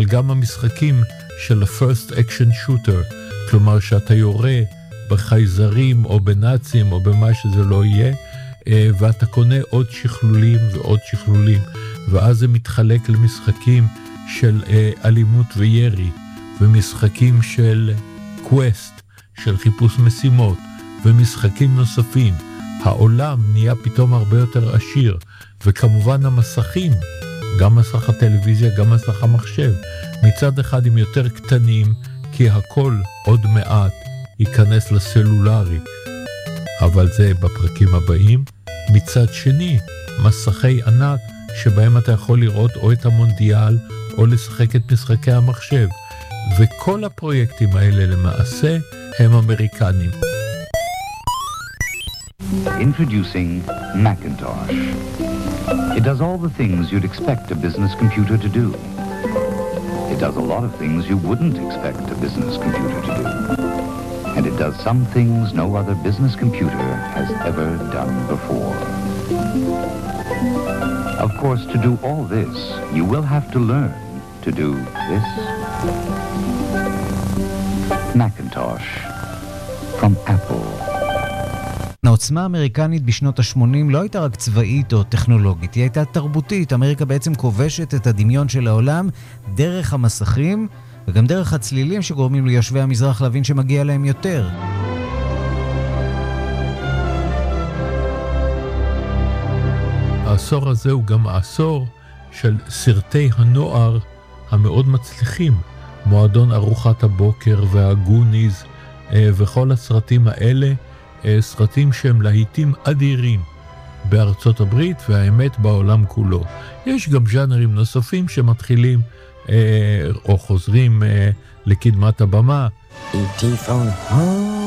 אבל גם המשחקים של ה-first action shooter, כלומר שאתה יורה בחייזרים או בנאצים או במה שזה לא יהיה, ואתה קונה עוד שכלולים ועוד שכלולים, ואז זה מתחלק למשחקים של אלימות וירי, ומשחקים של קווסט, של חיפוש משימות, ומשחקים נוספים. העולם נהיה פתאום הרבה יותר עשיר, וכמובן המסכים, גם מסך הטלוויזיה, גם מסך המחשב, מצד אחד הם יותר קטנים, כי הכל עוד מעט ייכנס לסלולרי, אבל זה בפרקים הבאים. מצד שני, מסכי ענק שבהם אתה יכול לראות או את המונדיאל או לשחק את משחקי המחשב, וכל הפרויקטים האלה למעשה הם אמריקנים. Introducing Macintosh. It does all the things you'd expect a business computer to do. It does a lot of things you wouldn't expect a business computer to do. And it does some things no other business computer has ever done before. Of course, to do all this, you will have to learn to do this. Macintosh from Apple. העוצמה האמריקנית בשנות ה-80 לא הייתה רק צבאית או טכנולוגית, היא הייתה תרבותית. אמריקה בעצם כובשת את הדמיון של העולם דרך המסכים וגם דרך הצלילים שגורמים ליושבי המזרח להבין שמגיע להם יותר. העשור הזה הוא גם העשור של סרטי הנוער המאוד מצליחים, מועדון ארוחת הבוקר והגוניז וכל הסרטים האלה, סרטים שהם להיטים אדירים בארצות הברית והאמת בעולם כולו. יש גם ז'אנרים נוספים שמתחילים או חוזרים לקדמת הבמה. E.T. phone home.